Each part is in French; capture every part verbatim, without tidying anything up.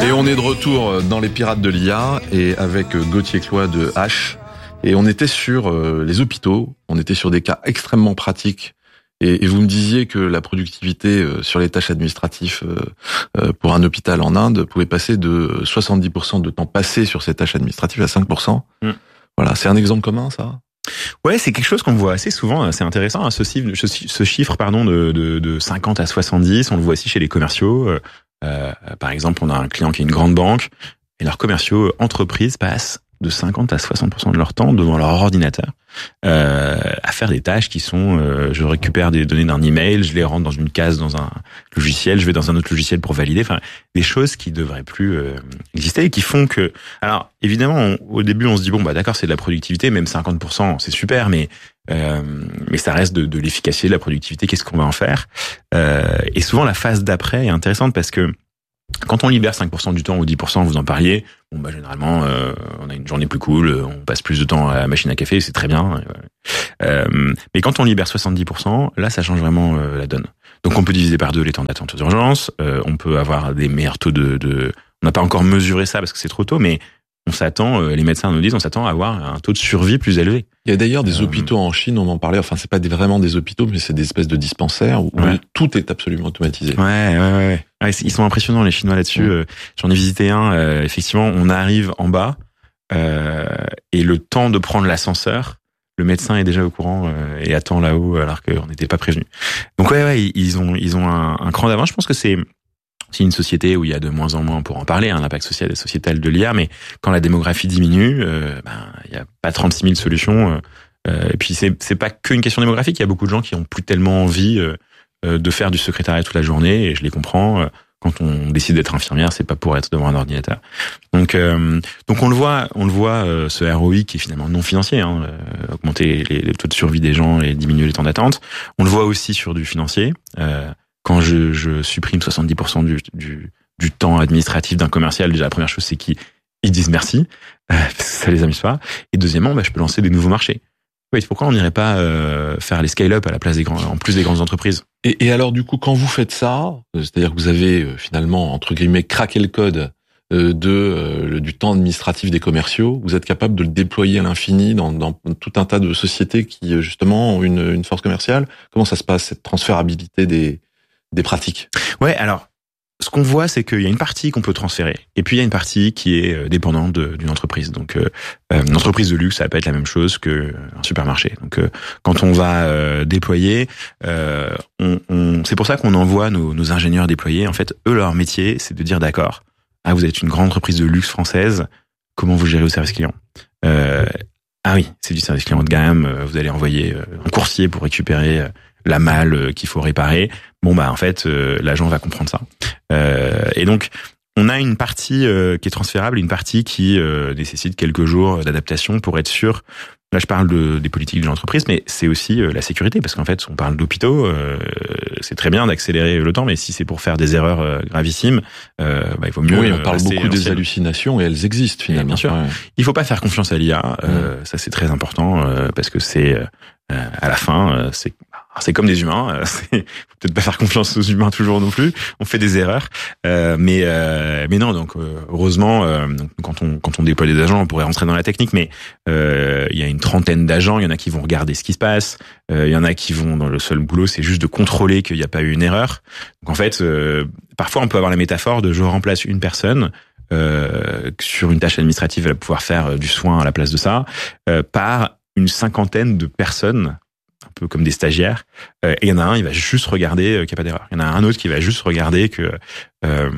Et on est de retour dans les Pirates de l'I A et avec Gauthier Cloy de H. Et on était sur les hôpitaux, on était sur des cas extrêmement pratiques. Et, et vous me disiez que la productivité sur les tâches administratives pour un hôpital en Inde pouvait passer de soixante-dix pour cent de temps passé sur ces tâches administratives à cinq pour cent. Mm. Voilà, c'est un exemple commun, ça ? Ouais, c'est quelque chose qu'on voit assez souvent. C'est intéressant, hein, ce, ce chiffre, pardon, de, de, de cinquante à soixante-dix. On le voit aussi chez les commerciaux. Euh, par exemple, on a un client qui est une grande banque et leurs commerciaux entreprises passent de cinquante à soixante pour cent de leur temps devant leur ordinateur euh, à faire des tâches qui sont euh, je récupère des données d'un email, je les rentre dans une case dans un logiciel, je vais dans un autre logiciel pour valider, enfin des choses qui devraient plus euh, exister et qui font que, alors évidemment on, au début on se dit bon bah d'accord, c'est de la productivité, même cinquante pour cent c'est super, mais euh, mais ça reste de, de l'efficacité, de la productivité, qu'est-ce qu'on va en faire, euh, et souvent la phase d'après est intéressante parce que quand on libère cinq pour cent du temps ou dix pour cent, vous en parliez, bon bah généralement euh, on a une journée plus cool, on passe plus de temps à la machine à café, c'est très bien. Euh, mais quand on libère soixante-dix pour cent, là ça change vraiment euh, la donne. Donc on peut diviser par deux les temps d'attente aux urgences, euh, on peut avoir des meilleurs taux de, de... on n'a pas encore mesuré ça parce que c'est trop tôt, mais on s'attend, les médecins nous disent, on s'attend à avoir un taux de survie plus élevé. Il y a d'ailleurs des euh... hôpitaux en Chine, on en parlait, enfin c'est pas des, vraiment des hôpitaux, mais c'est des espèces de dispensaires où ouais. tout est absolument automatisé. Ouais, ouais, ouais. ouais ils sont impressionnants les Chinois là-dessus. Ouais. J'en ai visité un, euh, effectivement, on arrive en bas euh, et le temps de prendre l'ascenseur, le médecin est déjà au courant euh, et attend là-haut alors qu'on n'était pas prévenu. Donc ouais, ouais, ils ont, ils ont un, un cran d'avance. Je pense que c'est C'est une société où il y a de moins en moins, pour en parler, un impact social et sociétal de l'I A, mais quand la démographie diminue, euh, ben il y a pas trente-six mille solutions. Euh, et puis c'est c'est pas qu'une question démographique. Il y a beaucoup de gens qui ont plus tellement envie euh, de faire du secrétariat toute la journée, et je les comprends. Euh, quand on décide d'être infirmière, c'est pas pour être devant un ordinateur. Donc euh, donc on le voit, on le voit euh, ce R O I qui est finalement non financier, hein, euh, augmenter les, les taux de survie des gens et diminuer les temps d'attente. On le voit aussi sur du financier. Euh, Quand je, je supprime soixante-dix pour cent du, du, du temps administratif d'un commercial, déjà la première chose c'est qu'ils ils disent merci, euh, parce que ça les amuse pas. Et deuxièmement, bah, je peux lancer des nouveaux marchés. Oui, pourquoi on n'irait pas euh, faire les scale-up à la place des grands, en plus des grandes entreprises? Et, et alors du coup, quand vous faites ça, c'est-à-dire que vous avez euh, finalement entre guillemets craqué le code euh, de euh, du temps administratif des commerciaux, vous êtes capable de le déployer à l'infini dans, dans tout un tas de sociétés qui justement ont une, une force commerciale. Comment ça se passe, cette transférabilité des des pratiques? Ouais, alors ce qu'on voit, c'est qu'il y a une partie qu'on peut transférer, et puis il y a une partie qui est dépendante de, d'une entreprise. Donc, euh, une entreprise de luxe, ça va pas être la même chose qu'un supermarché. Donc, euh, quand on va euh, déployer, euh, on, on, c'est pour ça qu'on envoie nos, nos ingénieurs déployer. En fait, eux, leur métier, c'est de dire d'accord, ah, vous êtes une grande entreprise de luxe française, comment vous gérez le service client? euh, Ah oui, c'est du service client de gamme. Vous allez envoyer un coursier pour récupérer la malle qu'il faut réparer. Bon bah en fait euh, l'agent va comprendre ça. Euh, et donc on a une partie euh, qui est transférable, une partie qui euh, nécessite quelques jours d'adaptation pour être sûr. Là je parle de, des politiques de l'entreprise, mais c'est aussi euh, la sécurité, parce qu'en fait on parle d'hôpitaux, euh, c'est très bien d'accélérer le temps, mais si c'est pour faire des erreurs euh, gravissimes, euh, bah, il vaut mieux. Oui, on parle beaucoup des hallucinations et elles existent finalement. Et bien sûr, ouais. Il faut pas faire confiance à l'I A, euh, mmh. ça c'est très important euh, parce que c'est euh, à la fin euh, c'est c'est comme des humains, c'est, faut peut-être pas faire confiance aux humains toujours non plus. On fait des erreurs, euh, mais euh, mais non. Donc euh, heureusement, euh, donc, quand on quand on déploie des agents, on pourrait rentrer dans la technique, mais euh, il y a une trentaine d'agents. Il y en a qui vont regarder ce qui se passe. Euh, il y en a qui vont dans le seul boulot, c'est juste de contrôler qu'il n'y a pas eu une erreur. Donc en fait, euh, parfois on peut avoir la métaphore de je remplace une personne. Euh, sur une tâche administrative, elle va pouvoir faire du soin à la place de ça, euh, par une cinquantaine de personnes, un peu comme des stagiaires, euh, et il y en a un, il va juste regarder euh, qu'il n'y a pas d'erreur. Il y en a un autre qui va juste regarder que euh,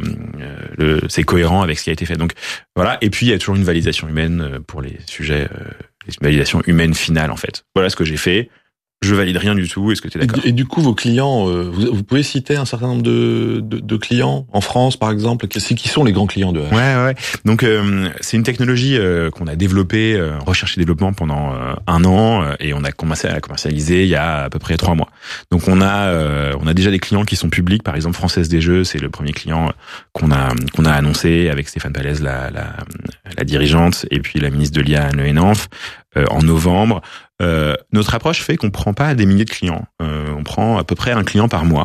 le, c'est cohérent avec ce qui a été fait. Donc voilà. Et puis il y a toujours une validation humaine pour les sujets, euh, les validations humaines finales en fait. Voilà ce que j'ai fait. Je valide rien du tout. Est-ce que tu es d'accord? Et du coup, vos clients, euh, vous, vous pouvez citer un certain nombre de, de, de clients en France, par exemple. Qui sont les grands clients de H? Ouais, ouais. Donc, euh, c'est une technologie euh, qu'on a développée, euh, recherche et développement pendant euh, un an, euh, et on a commencé à la commercialiser il y a à peu près trois mois. Donc, on a, euh, on a déjà des clients qui sont publics. Par exemple, Française des Jeux, c'est le premier client qu'on a, qu'on a annoncé avec Stéphane Pallez, la, la, la dirigeante, et puis la ministre de l'I A, Anne Le Henanff, euh, en novembre. Euh, notre approche fait qu'on prend pas des milliers de clients. Euh, on prend à peu près un client par mois.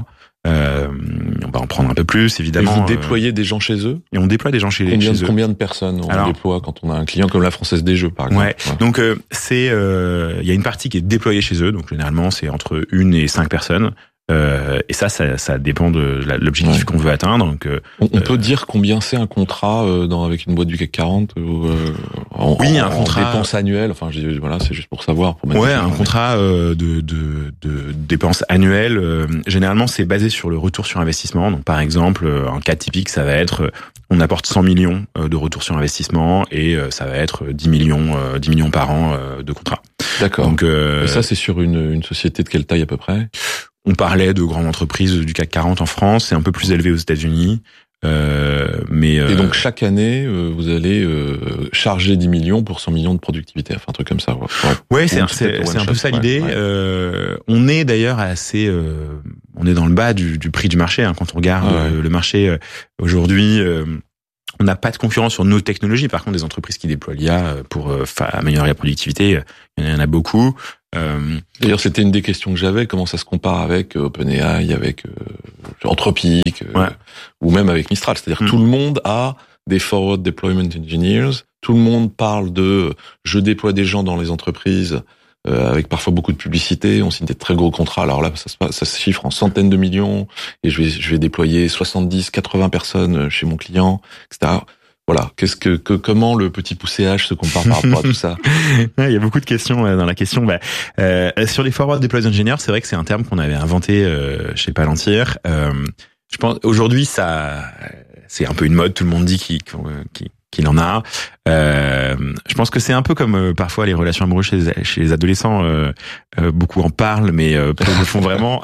Euh, on va en prendre un peu plus, évidemment. Et vous déployez euh, des gens chez eux? Et on déploie des gens chez, combien, chez eux. Combien de personnes on Alors, déploie quand on a un client comme la Française des Jeux, par exemple? Ouais. ouais. Donc euh, c'est, il euh, y a une partie qui est déployée chez eux. Donc généralement c'est entre une et cinq personnes. Euh, et ça, ça, ça dépend de l'objectif ouais. qu'on veut atteindre. Donc, euh, on, on peut dire combien c'est un contrat euh, dans avec une boîte du C A C quarante ou, euh, en, oui, en, un contrat en dépenses annuelles. Enfin, je, voilà, c'est juste pour savoir. Pour ouais, un contrat euh, de, de, de dépenses annuelles. Euh, généralement, c'est basé sur le retour sur investissement. Donc, par exemple, un cas typique, ça va être on apporte cent millions de retour sur investissement et ça va être dix millions, dix millions par an de contrat. D'accord. Donc, euh, et ça, c'est sur une, une société de quelle taille à peu près? On parlait de grandes entreprises du C A C quarante en France, c'est un peu plus élevé aux États-Unis. Euh, mais euh... Et donc chaque année, euh, vous allez euh, charger dix millions pour cent millions de productivité, enfin un truc comme ça. Ouais, ouais c'est, c'est, c'est un peu ça l'idée. Ouais, ouais. Euh, on est d'ailleurs assez, euh, on est dans le bas du, du prix du marché hein, quand on regarde ah ouais. le marché euh, aujourd'hui. Euh, on n'a pas de concurrence sur nos technologies. Par contre, des entreprises qui déploient l'I A pour euh, améliorer la productivité, il y en a beaucoup. Euh, D'ailleurs, c'était une des questions que j'avais. Comment ça se compare avec euh, OpenAI, avec euh, Anthropic, euh, ouais. ou même avec Mistral? C'est-à-dire mmh. tout le monde a des forward deployment engineers. Tout le monde parle de je déploie des gens dans les entreprises euh, avec parfois beaucoup de publicité. On signe des très gros contrats. Alors là, ça se, ça se chiffre en centaines de millions. Et je vais, je vais déployer soixante-dix, quatre-vingts personnes chez mon client, et cetera. Voilà, qu'est-ce que, que comment le petit poussé H se compare par rapport à tout ça? Il y a beaucoup de questions dans la question. Bah, euh, sur les forward deployed engineers, c'est vrai que c'est un terme qu'on avait inventé euh, chez Palantir. Euh, je pense aujourd'hui ça, c'est un peu une mode. Tout le monde dit qu'il, qu'il, qu'il en a. Euh, je pense que c'est un peu comme euh, parfois les relations amoureuses chez les, chez les adolescents. Euh, euh, beaucoup en parlent, mais euh, peu le font vraiment.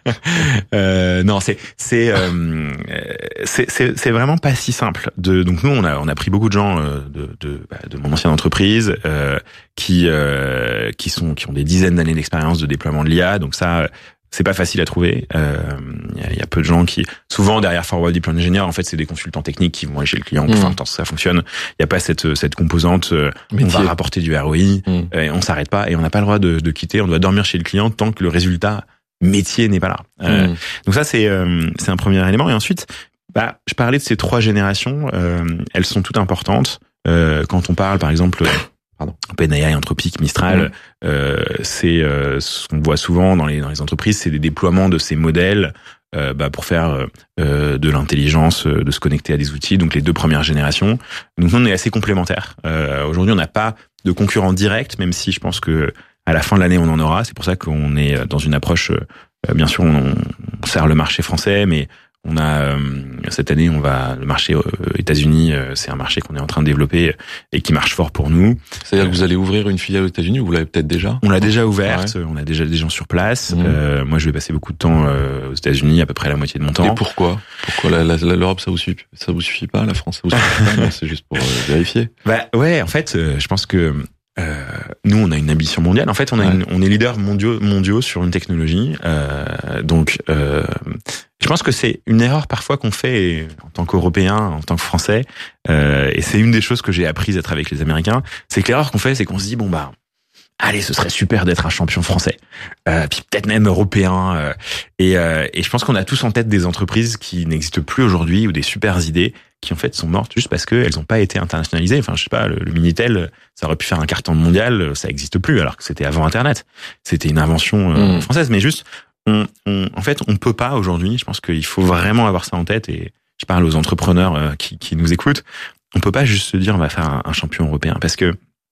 euh, non, c'est c'est, euh, c'est c'est c'est vraiment pas si simple. De, donc nous, on a on a pris beaucoup de gens euh, de de, bah, de mon ancienne entreprise euh, qui euh, qui sont qui ont des dizaines d'années d'expérience de déploiement de l'I A. Donc ça. C'est pas facile à trouver. Il euh, y, y a peu de gens qui, souvent derrière Forward Deployment Engineer, en fait, c'est des consultants techniques qui vont aller chez le client pour mmh. faire en sorte que ça fonctionne. Il y a pas cette cette composante. Euh, on va rapporter du R O I, mmh. et on s'arrête pas et on n'a pas le droit de, de quitter. On doit dormir chez le client tant que le résultat métier n'est pas là. Euh, mmh. Donc ça, c'est euh, c'est un premier élément. Et ensuite, bah, je parlais de ces trois générations. Euh, elles sont toutes importantes. Euh, quand on parle, par exemple. Pardon. OpenAI, Anthropic, Mistral, mmh. euh, c'est euh, ce qu'on voit souvent dans les dans les entreprises, c'est des déploiements de ces modèles euh, bah, pour faire euh, de l'intelligence, euh, de se connecter à des outils. Donc les deux premières générations. Donc on est assez complémentaires. Euh, aujourd'hui, on n'a pas de concurrent direct, même si je pense que à la fin de l'année, on en aura. C'est pour ça qu'on est dans une approche. Euh, bien sûr, on, on sert le marché français, mais on a euh, cette année, on va le marché euh, États-Unis, euh, c'est un marché qu'on est en train de développer et qui marche fort pour nous. C'est-à-dire euh, que vous allez ouvrir une filiale aux États-Unis ou vous l'avez peut-être déjà? On l'a déjà ouverte, ouais. On a déjà des gens sur place. Mmh. Euh, moi, je vais passer beaucoup de temps euh, aux États-Unis, à peu près la moitié de mon temps. Et pourquoi? Pourquoi la, la, l'Europe ça vous suffit, ça vous suffit pas? La France ça vous suffit pas? Non, c'est juste pour euh, vérifier. Bah ouais, en fait, euh, je pense que Euh, nous, on a une ambition mondiale. En fait, on, a ouais. une, on est leader mondiaux, mondiaux sur une technologie. Euh, donc, euh, je pense que c'est une erreur parfois qu'on fait en tant qu'Européens, en tant que Français. Euh, et c'est une des choses que j'ai apprises à être avec les Américains. C'est que l'erreur qu'on fait, c'est qu'on se dit bon bah, allez, ce serait super d'être un champion français, euh, puis peut-être même européen. Euh, et, euh, et je pense qu'on a tous en tête des entreprises qui n'existent plus aujourd'hui ou des super idées qui en fait sont mortes juste parce qu'elles n'ont pas été internationalisées. Enfin, je sais pas, le, le Minitel, ça aurait pu faire un carton mondial, ça n'existe plus, alors que c'était avant Internet. C'était une invention euh, mmh. française, mais juste, on, on, en fait, on peut pas aujourd'hui. Je pense qu'il faut vraiment avoir ça en tête. Et je parle aux entrepreneurs euh, qui, qui nous écoutent. On peut pas juste se dire on va faire un, un champion européen, parce que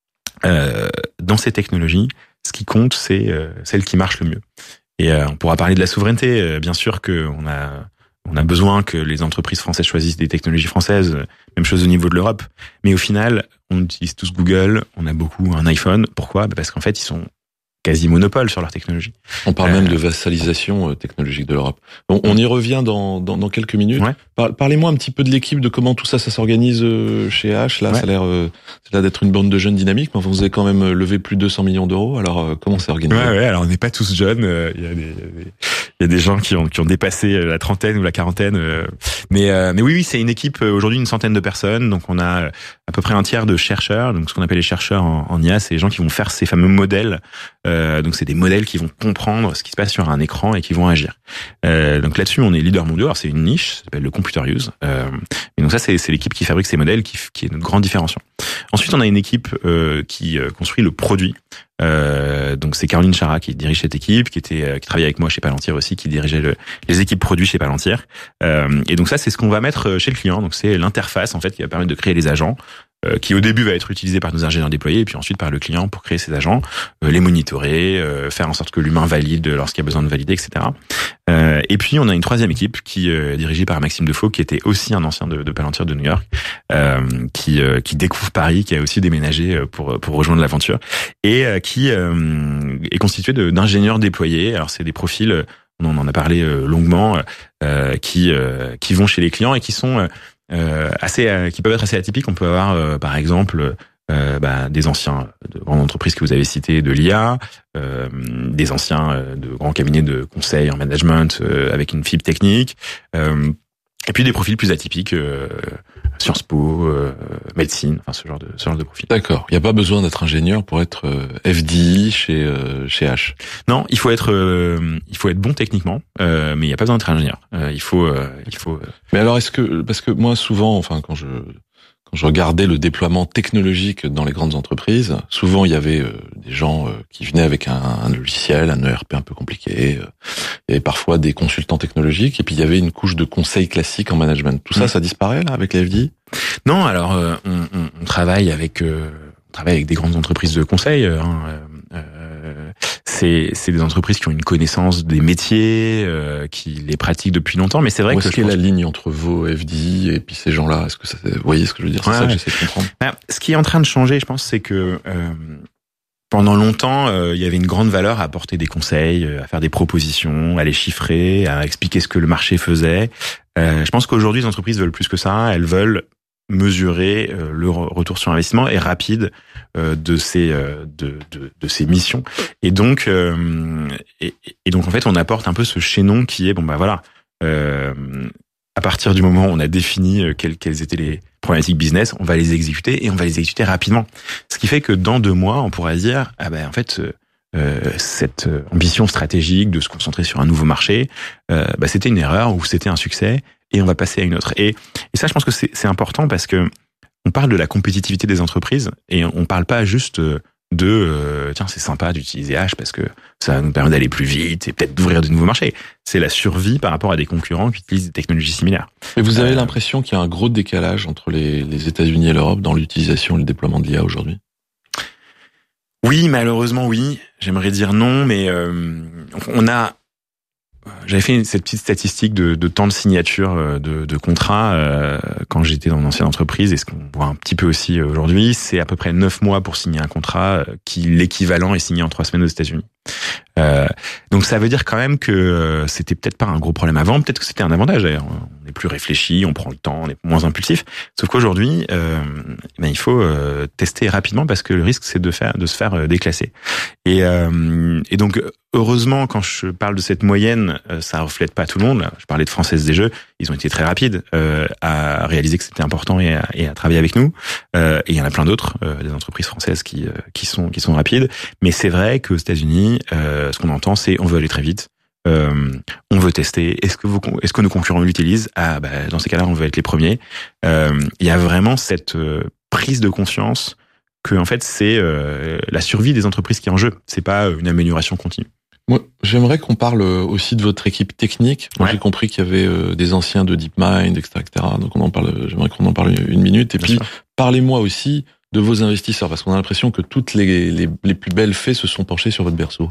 euh, dans ces technologies, ce qui compte, c'est euh, celle qui marche le mieux. Et euh, on pourra parler de la souveraineté. Euh, bien sûr que on a On a besoin que les entreprises françaises choisissent des technologies françaises, même chose au niveau de l'Europe. Mais au final, on utilise tous Google, on a beaucoup un iPhone. Pourquoi? Parce qu'en fait, ils sont quasi monopole sur leur technologie. On parle euh, même de vassalisation technologique de l'Europe. On, on y revient dans, dans, dans quelques minutes. Ouais. Par, parlez-moi un petit peu de l'équipe, de comment tout ça, ça s'organise chez H. Là, ouais. ça a l'air, euh, ça a l'air d'être une bande de jeunes dynamiques, mais enfin, vous avez quand même levé plus de deux cents millions d'euros. Alors, euh, comment c'est organisé? Ouais, ouais. Alors, on n'est pas tous jeunes. Il y a des, il y a des gens qui ont, qui ont dépassé la trentaine ou la quarantaine. Mais, euh, mais oui, oui, c'est une équipe aujourd'hui une centaine de personnes. Donc, on a à peu près un tiers de chercheurs. Donc, ce qu'on appelle les chercheurs en, en I A, c'est les gens qui vont faire ces fameux modèles. Euh, Euh, donc c'est des modèles qui vont comprendre ce qui se passe sur un écran et qui vont agir. Euh, donc là-dessus, on est leader mondial. Alors c'est une niche, ça s'appelle le computer use. Euh, et donc ça, c'est, c'est l'équipe qui fabrique ces modèles, qui, qui est notre grande différenciation. Ensuite, on a une équipe euh, qui euh, construit le produit. Euh, donc c'est Caroline Chara qui dirige cette équipe, qui était euh, qui travaillait avec moi chez Palantir aussi, qui dirigeait le, les équipes produits chez Palantir. Euh, et donc ça, c'est ce qu'on va mettre chez le client. Donc c'est l'interface en fait qui va permettre de créer les agents, euh, qui au début va être utilisé par nos ingénieurs déployés, et puis ensuite par le client pour créer ces agents, euh, les monitorer, euh, faire en sorte que l'humain valide lorsqu'il y a besoin de valider, et cetera. Euh, et puis on a une troisième équipe qui euh, est dirigée par Maxime Defoe, qui était aussi un ancien de, de Palantir de New York, euh, qui euh, qui découvre Paris, qui a aussi déménagé pour pour rejoindre l'aventure, et euh, qui euh, est constitué de, d'ingénieurs déployés. Alors c'est des profils, on en a parlé euh, longuement, euh, qui euh, qui vont chez les clients et qui sont euh, assez, euh, qui peuvent être assez atypiques. On peut avoir euh, par exemple Euh, bah, des anciens de grandes entreprises que vous avez citées de l'I A, euh, des anciens euh, de grands cabinets de conseil en management euh, avec une fibre technique, euh, et puis des profils plus atypiques, euh, Sciences Po, euh, médecine, enfin ce genre de ce genre de profil. D'accord. Il n'y a pas besoin d'être ingénieur pour être euh, F D I chez euh, chez H. Non, il faut être euh, il faut être bon techniquement, euh, mais il n'y a pas besoin d'être ingénieur. Euh, il faut euh, il faut. Euh... Mais alors est-ce que parce que moi souvent, enfin quand je Quand je regardais le déploiement technologique dans les grandes entreprises, souvent il y avait euh, des gens euh, qui venaient avec un, un logiciel, un E R P un peu compliqué, euh, et parfois des consultants technologiques, et puis il y avait une couche de conseil classique en management. Tout ça, mmh. ça disparaît là avec les F D I ? Non, alors euh, on, on, on travaille avec euh, on travaille avec des grandes entreprises de conseil. Euh, euh, c'est c'est des entreprises qui ont une connaissance des métiers, euh, qui les pratiquent depuis longtemps. Mais c'est vrai Où que est-ce qu'il y a la ligne entre vos F D I et puis ces gens-là ? Est-ce que ça, vous voyez ce que je veux dire ? C'est ouais, ça que j'essaie de comprendre. Bah, ce qui est en train de changer, je pense, c'est que euh, pendant longtemps, euh, il y avait une grande valeur à apporter des conseils, à faire des propositions, à les chiffrer, à expliquer ce que le marché faisait. Euh, je pense qu'aujourd'hui, les entreprises veulent plus que ça. Elles veulent mesurer euh, le retour sur investissement et rapide euh, de ces euh, de, de de ces missions. Et donc euh, et, et donc en fait, on apporte un peu ce chaînon qui est bon bah voilà. Euh, à partir du moment où on a défini quelles, quelles étaient les problématiques business, on va les exécuter et on va les exécuter rapidement. Ce qui fait que dans deux mois, on pourra dire ah ben en fait euh, cette ambition stratégique de se concentrer sur un nouveau marché, euh, bah, c'était une erreur ou c'était un succès et on va passer à une autre. Et, et ça, je pense que c'est, c'est important parce que on parle de la compétitivité des entreprises et on parle pas juste de euh, tiens c'est sympa d'utiliser H parce que ça nous permet d'aller plus vite et peut-être d'ouvrir de nouveaux marchés. C'est la survie par rapport à des concurrents qui utilisent des technologies similaires. Et vous avez euh, l'impression qu'il y a un gros décalage entre les, les États-Unis et l'Europe dans l'utilisation et le déploiement de l'I A aujourd'hui ? Oui, malheureusement oui. J'aimerais dire non, mais euh, on a. J'avais fait cette petite statistique de, de temps de signature de, de contrats euh, quand j'étais dans mon ancienne entreprise, et ce qu'on voit un petit peu aussi aujourd'hui, c'est à peu près neuf mois pour signer un contrat, qui l'équivalent est signé en trois semaines aux États-Unis. Euh, donc ça veut dire quand même que euh, c'était peut-être pas un gros problème avant, peut-être que c'était un avantage d'ailleurs. On est plus réfléchi, on prend le temps, on est moins impulsif. Sauf qu'aujourd'hui, euh, ben, il faut euh, tester rapidement parce que le risque c'est de faire de se faire euh, déclasser. Et, euh, et donc heureusement, quand je parle de cette moyenne, euh, ça reflète pas tout le monde. Je parlais de Française des Jeux, ils ont été très rapides euh, à réaliser que c'était important et à, et à travailler avec nous. Euh, et il y en a plein d'autres, euh, des entreprises françaises qui euh, qui sont qui sont rapides. Mais c'est vrai qu'aux États-Unis, euh, ce qu'on entend, c'est on veut aller très vite. Euh, on veut tester. Est-ce que vous, est-ce que nos concurrents l'utilisent ? Ah, bah, dans ces cas-là, on veut être les premiers. Euh, il y a vraiment cette euh, prise de conscience que, en fait, c'est euh, la survie des entreprises qui est en jeu. C'est pas une amélioration continue. Moi, j'aimerais qu'on parle aussi de votre équipe technique. Moi, ouais. J'ai compris qu'il y avait euh, des anciens de DeepMind, et cetera, et cetera. Donc, on en parle. J'aimerais qu'on en parle une minute. Et Bien puis, sûr. Parlez-moi aussi de vos investisseurs, parce qu'on a l'impression que toutes les, les, les plus belles fées se sont penchées sur votre berceau.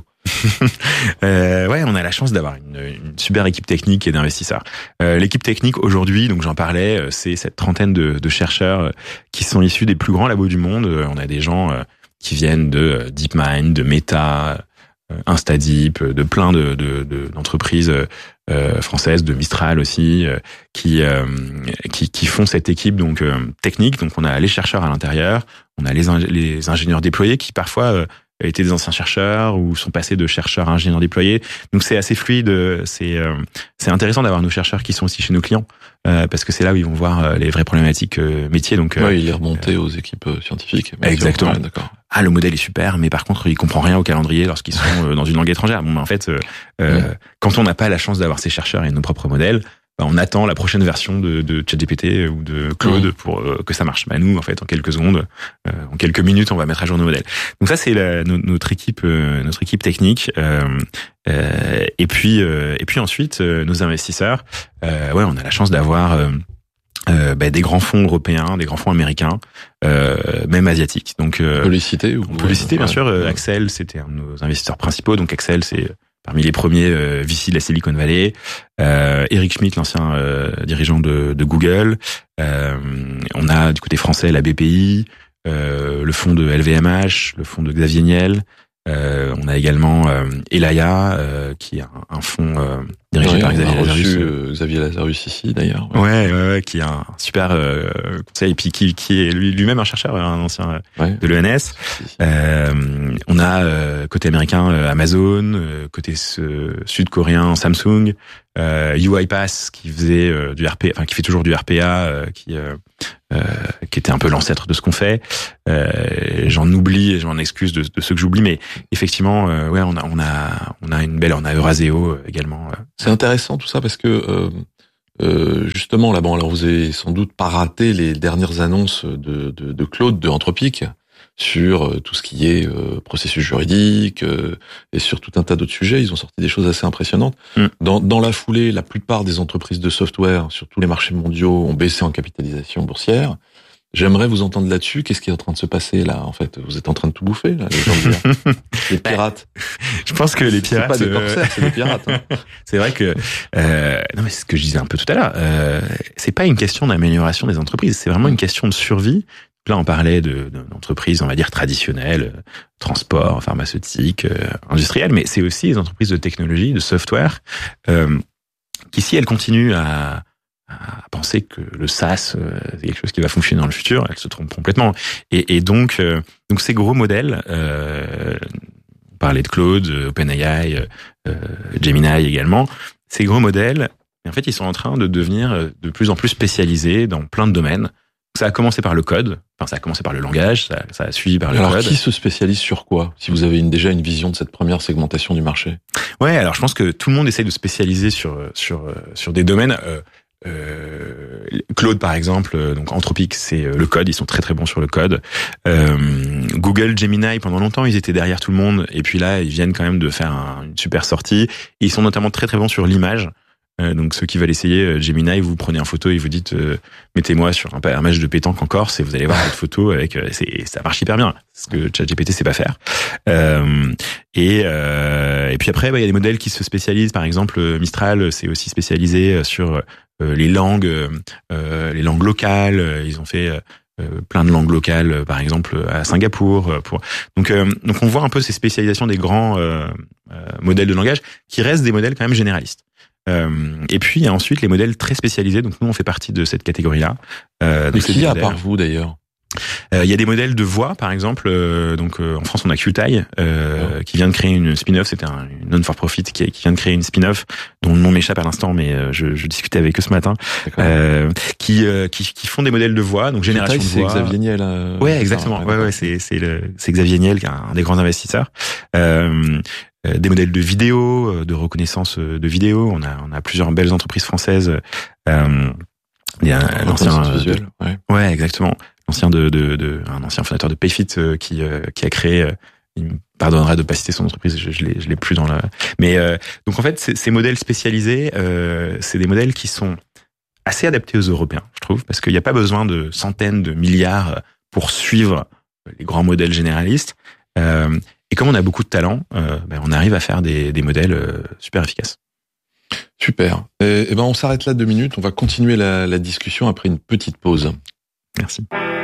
euh, ouais, on a la chance d'avoir une, une super équipe technique et d'investisseurs. Euh, l'équipe technique aujourd'hui, donc j'en parlais, c'est cette trentaine de, de chercheurs qui sont issus des plus grands labos du monde. On a des gens qui viennent de DeepMind, de Meta, Instadeep, de plein de, de, de d'entreprises euh, françaises, de Mistral aussi, euh, qui, euh, qui qui font cette équipe donc euh, technique. Donc on a les chercheurs à l'intérieur, on a les, ing- les ingénieurs déployés qui parfois euh, étaient des anciens chercheurs ou sont passés de chercheurs à ingénieurs déployés. Donc c'est assez fluide. C'est euh, c'est intéressant d'avoir nos chercheurs qui sont aussi chez nos clients euh, parce que c'est là où ils vont voir les vraies problématiques euh, métiers. Donc ouais, il est remonté euh, aux équipes scientifiques. Exactement. Ouais, d'accord. Ah, le modèle est super, mais par contre, il comprend rien au calendrier lorsqu'ils sont dans une langue étrangère. Bon, ben, en fait, euh, ouais. quand on n'a pas la chance d'avoir ces chercheurs et nos propres modèles, ben, on attend la prochaine version de, de ChatGPT ou de Claude mmh. pour euh, que ça marche. Ben, nous, en fait, en quelques secondes, euh, en quelques minutes, on va mettre à jour nos modèles. Donc ça, c'est la, no, notre équipe, euh, notre équipe technique. Euh, euh, et puis, euh, et puis ensuite, euh, nos investisseurs. Euh, ouais, on a la chance d'avoir euh, euh, ben, des grands fonds européens, des grands fonds américains, euh, même asiatiques. Donc, euh, on peut les citer. Ou on peut les citer, bien ouais. sûr. Euh, Accel, c'était un de nos investisseurs principaux. Donc Accel, c'est parmi les premiers euh, V C de la Silicon Valley. Euh, Eric Schmidt, l'ancien euh, dirigeant de, de Google. Euh, on a du côté français la B P I, euh, le fonds de L V M H, le fonds de Xavier Niel. Euh, on a également euh, Elaya, euh, qui est un, un fonds euh, dirigé ouais, par Xavier Lazarus. Euh, Xavier Lazarus ici, d'ailleurs. Ouais, ouais, ouais, ouais qui est un super euh, conseil, et puis qui, qui est lui, lui-même un chercheur, un ancien ouais. de l'E N S. Euh, on a euh, côté américain euh, Amazon, euh, côté euh, sud-coréen Samsung, euh, UiPath qui faisait euh, du R P, enfin qui fait toujours du R P A, euh, qui euh, euh, qui était un peu l'ancêtre de ce qu'on fait. Euh, j'en oublie, et je m'en excuse de, de ceux que j'oublie, mais effectivement, euh, ouais, on a, on a, on a une belle, on a Euraseo également. Euh. C'est intéressant tout ça parce que euh, euh, justement là, bon, alors vous avez sans doute pas raté les dernières annonces de, de, de Claude de Anthropic sur tout ce qui est euh, processus juridique euh, et sur tout un tas d'autres sujets. Ils ont sorti des choses assez impressionnantes. Mm. Dans, dans la foulée, la plupart des entreprises de software sur tous les marchés mondiaux ont baissé en capitalisation boursière. J'aimerais vous entendre là-dessus. Qu'est-ce qui est en train de se passer là? En fait, vous êtes en train de tout bouffer là, les gens de les pirates. Je pense que les pirates, c'est pas des corsaires, c'est des pirates. Hein. C'est vrai que euh, non mais c'est ce que je disais un peu tout à l'heure. Euh, c'est pas une question d'amélioration des entreprises, c'est vraiment une question de survie. Là, on parlait de, d'entreprises, on va dire traditionnelles, euh, transport, pharmaceutique, euh, industrielles, mais c'est aussi les entreprises de technologie, de software, euh, qui si elles continuent à à penser que le SaaS euh, c'est quelque chose qui va fonctionner dans le futur, elles se trompent complètement. Et, et donc, euh, donc ces gros modèles, euh, on parlait de Claude, OpenAI, euh, Gemini également, ces gros modèles, en fait, ils sont en train de devenir de plus en plus spécialisés dans plein de domaines. Ça a commencé par le code, enfin ça a commencé par le langage, ça, ça a suivi par le alors, code. Alors qui se spécialise sur quoi? Si vous avez une, déjà une vision de cette première segmentation du marché. Ouais, alors je pense que tout le monde essaye de spécialiser sur sur sur des domaines. Euh, Euh, Claude par exemple, donc Anthropic, c'est le code, ils sont très très bons sur le code. Euh, Google, Gemini, pendant longtemps ils étaient derrière tout le monde, et puis là ils viennent quand même de faire un, une super sortie. Et ils sont notamment très très bons sur l'image. Euh, donc ceux qui veulent essayer Gemini, vous prenez une photo et vous dites euh, mettez-moi sur un, un match de pétanque en Corse et vous allez voir votre photo avec euh, c'est ça marche hyper bien, ce que ChatGPT sait pas faire. Euh, et euh, et puis après bah il y a des modèles qui se spécialisent, par exemple Mistral c'est aussi spécialisé sur euh, les langues euh, les langues locales, ils ont fait euh, plein de langues locales par exemple à Singapour pour donc euh, donc on voit un peu ces spécialisations des grands euh, euh, modèles de langage qui restent des modèles quand même généralistes. Euh, et puis il y a ensuite les modèles très spécialisés, donc nous on fait partie de cette catégorie-là. Euh, donc qui y a à part vous d'ailleurs? Euh, il y a des modèles de voix, par exemple. Euh, donc euh, en France on a QTie euh, oh. qui vient de créer une spin-off. C'était un une non-for-profit qui, qui vient de créer une spin-off dont le nom m'échappe à l'instant, mais euh, je, je discutais avec eux ce matin. Euh, qui, euh, qui qui font des modèles de voix, donc génération QTie, de voix. C'est Xavier Niel. Euh, ouais, exactement. Ouais, ouais, c'est c'est le c'est Xavier Niel qui est un des grands investisseurs. Euh, des modèles de vidéo, de reconnaissance de vidéo. On a, on a plusieurs belles entreprises françaises. Euh, il y a l'ancien visuel, ouais. ouais, exactement. L'ancien de, de, de, un ancien fondateur de Payfit euh, qui, euh, qui a créé. Euh, il me pardonnera de pas citer son entreprise, je, je l'ai, je l'ai plus dans la. Mais euh, donc en fait, ces, ces modèles spécialisés, euh, c'est des modèles qui sont assez adaptés aux Européens, je trouve, parce qu'il n'y a pas besoin de centaines de milliards pour suivre les grands modèles généralistes. Euh, Et comme on a beaucoup de talent, euh, ben on arrive à faire des, des modèles euh, super efficaces. Super. Et, et ben on s'arrête là deux minutes. On va continuer la, la discussion après une petite pause. Merci.